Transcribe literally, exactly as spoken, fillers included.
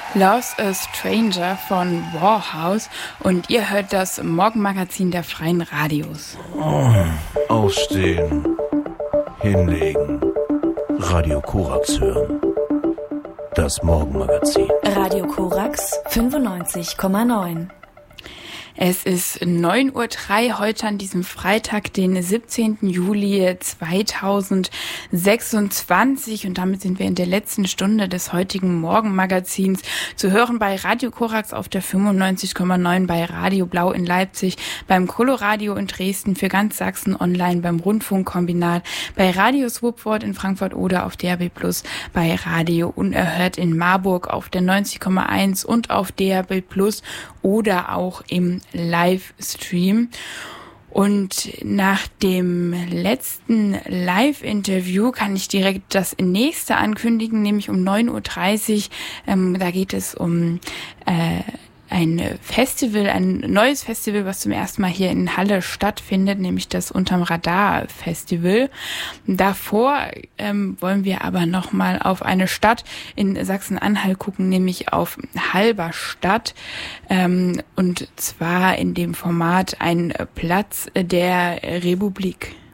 Lost a Stranger von Warhouse und ihr hört das Morgenmagazin der Freien Radios. Oh, aufstehen, hinlegen, Radio Korax hören. Das Morgenmagazin. Radio Korax fünfundneunzig Komma neun. Es ist neun Uhr drei heute an diesem Freitag, den siebzehnten Juli zweitausendsechsundzwanzig, und damit sind wir in der letzten Stunde des heutigen Morgenmagazins, zu hören bei Radio Korax auf der fünfundneunzig Komma neun, bei Radio Blau in Leipzig, beim Coloradio in Dresden, für ganz Sachsen online, beim Rundfunkkombinat, bei Radio Swupwort in Frankfurt oder auf D A B plus, bei Radio Unerhört in Marburg auf der neunzig Komma eins und auf D A B plus oder auch im Livestream. Und nach dem letzten Live-Interview kann ich direkt das nächste ankündigen, nämlich um neun Uhr dreißig. Ähm, da geht es um äh, ein Festival, ein neues Festival, was zum ersten Mal hier in Halle stattfindet, nämlich das Unterm Radar Festival. Davor ähm, wollen wir aber nochmal auf eine Stadt in Sachsen-Anhalt gucken, nämlich auf Halberstadt, ähm, und zwar in dem Format Ein Platz der Republik.